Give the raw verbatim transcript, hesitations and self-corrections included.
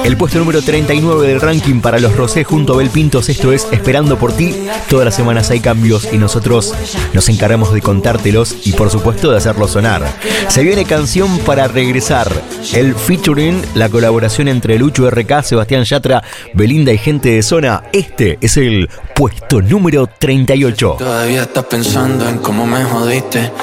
el puesto número treinta y nueve del ranking para los Rosé junto a Bel Pintos. Esto es Esperando por ti. Todas las semanas hay cambios y nosotros nos encargamos de contártelos y por supuesto de hacerlos sonar. Se viene Canción para Regresar, el featuring, la colaboración entre Lucho R K, Sebastián Yatra, Belinda y gente de zona. Este es el puesto número treinta y ocho. Todavía estás pensando en cómo me jodiste.